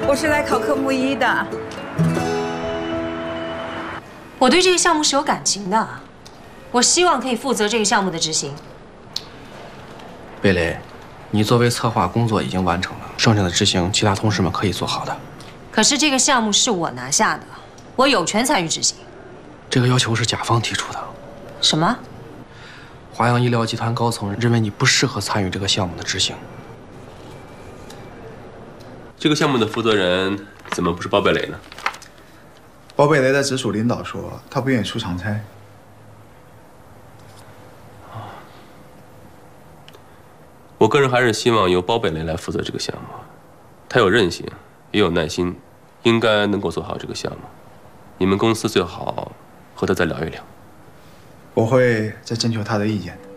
我是来考科目1的。 我对这个项目是有感情的，我希望可以负责这个项目的执行。 贝蕾，你作为策划工作已经完成了，剩下的执行其他同事们可以做好的。 可是这个项目是我拿下的，我有权参与执行。 这个要求是甲方提出的。 什么？ 华阳医疗集团高层认为你不适合参与这个项目的执行。 这个项目的负责人怎么不是包贝蕾呢？ 包贝蕾的直属领导说，他不愿意出长差。 我个人还是希望由包贝蕾来负责这个项目，他有韧性，也有耐心，应该能够做好这个项目。你们公司最好和他再聊一聊。 我会再征求他的意见。